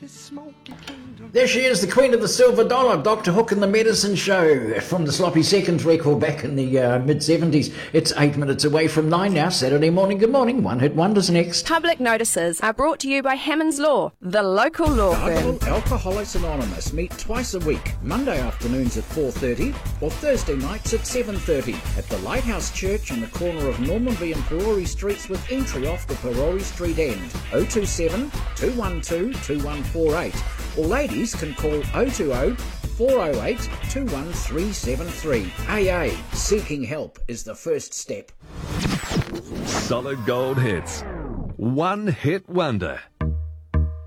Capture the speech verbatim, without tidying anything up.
There she is, the Queen of the Silver Dollar, Doctor Hook and the Medicine Show, from the Sloppy Seconds record back in the uh, mid-seventies. It's eight minutes away from nine now, Saturday morning. Good morning. One Hit Wonders next. Public notices are brought to you by Hammond's Law, the local law firm. Alcoholics Anonymous meet twice a week, Monday afternoons at four thirty or Thursday nights at seven thirty at the Lighthouse Church on the corner of Normanby and Perori Streets with entry off the Perori Street end. oh two seven, two one two, two one four eight. Or ladies can call oh two oh, four oh eight, two one three seven three. A A, seeking help is the first step. Solid gold hits. One hit wonder.